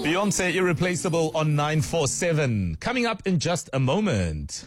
Beyonce Irreplaceable on 947. Coming up in just a moment.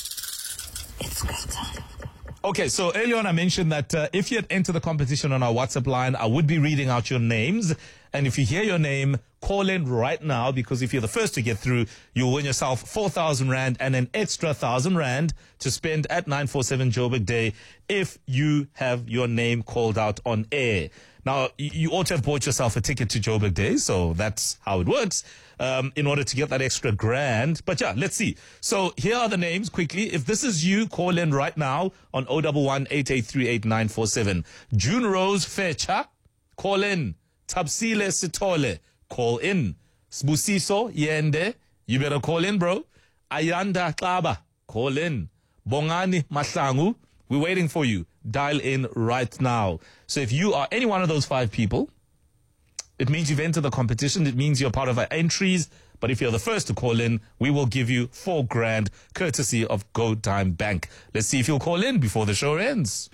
It's go time. Okay, so earlier on I mentioned that if you had entered the competition on our WhatsApp line, I would be reading out your names. And if you hear your name, call in right now, because if you're the first to get through, you'll win yourself 4,000 Rand and an extra 1,000 Rand to spend at 947 Joburg Day if you have your name called out on air. Now, you ought to have bought yourself a ticket to Joburg Day, so that's how it works, in order to get that extra grand. But yeah, let's see. So here are the names quickly. If this is you, call in right now on 011-883-8947. June Rose Fecha, call in. Tabsile Sitole, call in. Sbusiso Yende, you better call in, bro. Ayanda Klaba, call in. Bongani Mahlangu, we're waiting for you. Dial in right now. So if you are any one of those 5 people, it means you've entered the competition. It means you're part of our entries. But if you're the first to call in, we will give you 4 grand courtesy of Go Time Bank. Let's see if you'll call in before the show ends.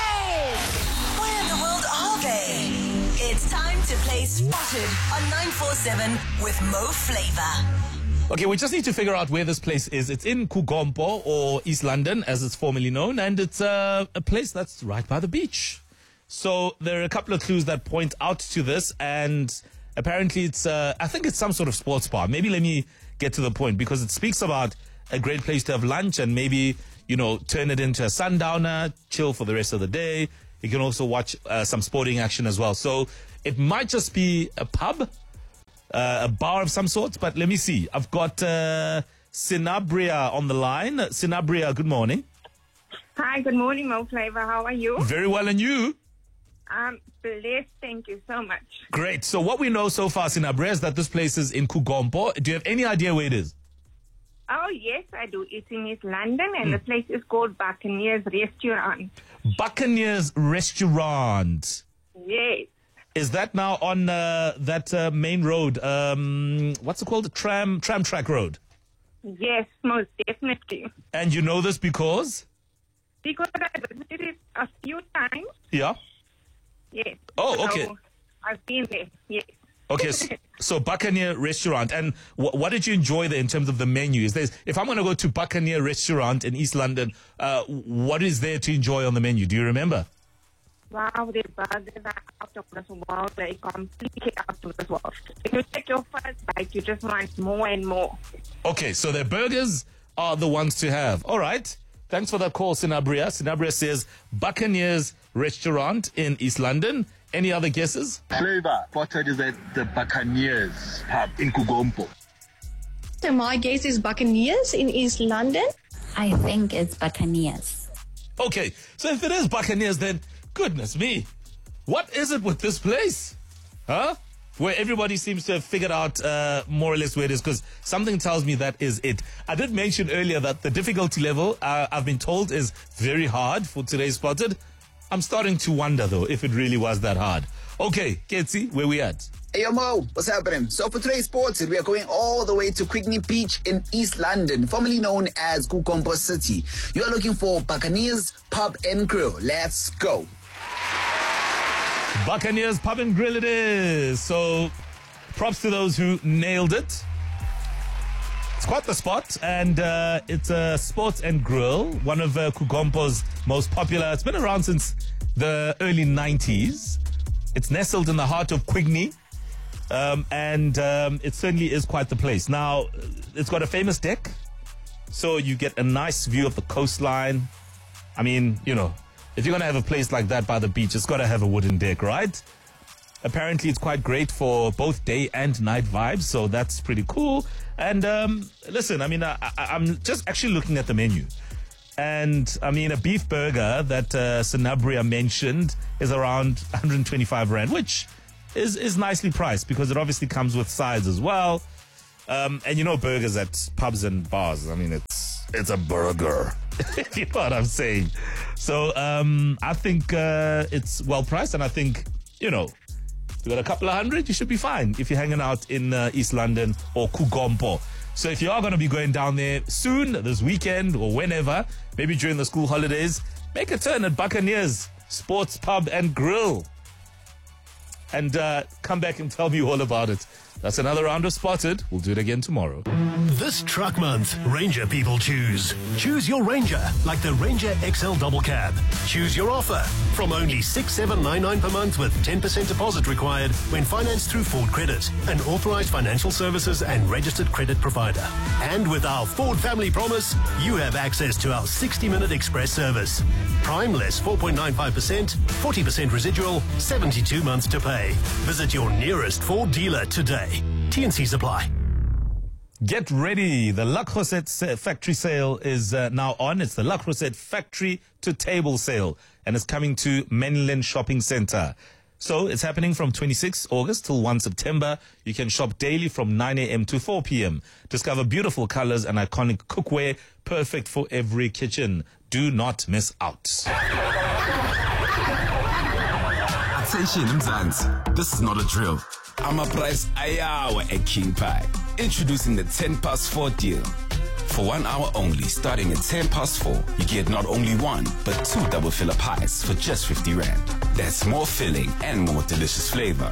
Where in the world are they? It's time to play Spotted on 947 with Mo Flava. Okay, we just need to figure out where this place is. It's in Kugompo, or East London, as it's formerly known, and it's a place that's right by the beach. So there are a couple of clues that point out to this, and apparently it's, I think it's some sort of sports bar. Maybe let me get to the point, because it speaks about a great place to have lunch and maybe, you know, turn it into a sundowner, chill for the rest of the day. You can also watch some sporting action as well. So it might just be a pub, a bar of some sort, but let me see. I've got Sinabria on the line. Sinabria, good morning. Hi, good morning, Mo Flava. How are you? Very well, and you? I'm blessed. Thank you so much. Great. So what we know so far, Sinabria, is that this place is in Kugompo. Do you have any idea where it is? Oh, yes, I do. It's in East London, and the place is called Buccaneers Restaurant. Buccaneers Restaurant. Yes. Is that now on that main road? What's it called? Tram track road. Yes, most definitely. And you know this because? Because I visited it a few times. Yeah. Yes. Oh, okay. So I've been there. Yes. Okay, so Buccaneer Restaurant. And what did you enjoy there in terms of the menu? If I'm going to go to Buccaneer Restaurant in East London, what is there to enjoy on the menu? Do you remember? Wow, the burgers are out of this world. They're completely out of this world. If you take your first bite, you just want more and more. Okay, so the burgers are the ones to have. All right. Thanks for that call, Sinabria. Sinabria says Buccaneers Restaurant in East London. Any other guesses? Flava, spotted is at the Buccaneers pub in Kugompo. So my guess is Buccaneers in East London. I think it's Buccaneers. Okay, so if it is Buccaneers, then goodness me, what is it with this place? Huh? Where everybody seems to have figured out more or less where it is, because something tells me that is it. I did mention earlier that the difficulty level, I've been told, is very hard for today's Spotted. I'm starting to wonder, though, if it really was that hard. Okay, Ketsi, where we at? Hey, yo, Mo, what's happening? So for today's sports, we are going all the way to Quickney Beach in East London, formerly known as Kugompo City. You are looking for Buccaneers Pub and Grill. Let's go. Buccaneers Pub and Grill it is. So props to those who nailed it. It's quite the spot, and it's a sports and grill, one of Kugompo's most popular. It's been around since the early 90s. It's nestled in the heart of Quickney, and it certainly is quite the place. Now, it's got a famous deck, so you get a nice view of the coastline. I mean, you know, if you're going to have a place like that by the beach, it's got to have a wooden deck, right? Apparently, it's quite great for both day and night vibes, so that's pretty cool. And listen, I mean, I'm just actually looking at the menu. And, I mean, a beef burger that Sinabria mentioned is around 125 Rand, which is nicely priced because it obviously comes with sides as well. And you know burgers at pubs and bars, I mean, it's a burger, if you know what I'm saying. So I think it's well priced, and I think, you know, you got a couple of hundred, you should be fine if you're hanging out in East London or Kugompo. So if you are going to be going down there soon, this weekend or whenever, maybe during the school holidays, make a turn at Buccaneers Sports Pub and Grill. and come back and tell me all about it. That's another round of Spotted. We'll do it again tomorrow. This truck month, Ranger people choose. Choose your Ranger, like the Ranger XL Double Cab. Choose your offer from only $6,799 per month with 10% deposit required when financed through Ford Credit, an authorized financial services and registered credit provider. And with our Ford Family Promise, you have access to our 60-minute express service. Prime less 4.95%, 40% residual, 72 months to pay. Visit your nearest Ford dealer today. T&Cs apply. Get ready. The La Crusette factory sale is now on. It's the La Crusette factory to table sale, and it's coming to Menlyn Shopping Center. So it's happening from 26 August till 1 September. You can shop daily from 9 a.m. to 4 p.m. Discover beautiful colors and iconic cookware, perfect for every kitchen. Do not miss out. Attention Mzansi, this is not a drill. I'm a price ayawa at King Pie. Introducing the 10+4 deal. For 1 hour only, starting at 4, you get not only 1, but 2 double filler pies for just 50 Rand. That's more filling and more delicious flavor.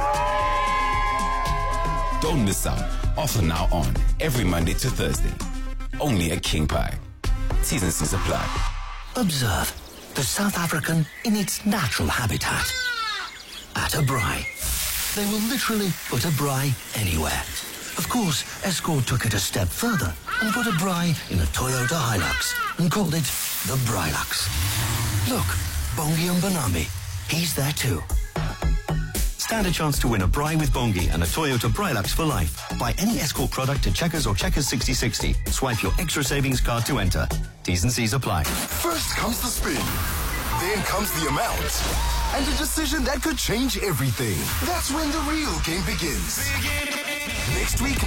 Don't miss out. Offer now on every Monday to Thursday. Only at King Pie. T's and C's apply. Observe the South African in its natural habitat. At a braai. They will literally put a braai anywhere. Of course, Escort took it a step further and put a braai in a Toyota Hilux and called it the Brailux. Look, Bongi Mbonambi, he's there too. Stand a chance to win a braai with Bongi and a Toyota Brailux for life. Buy any Escort product at Checkers or Checkers 6060. Swipe your extra savings card to enter. T's and C's apply. First comes the spin. Then comes the amount. And a decision that could change everything. That's when the real game begins. Next week,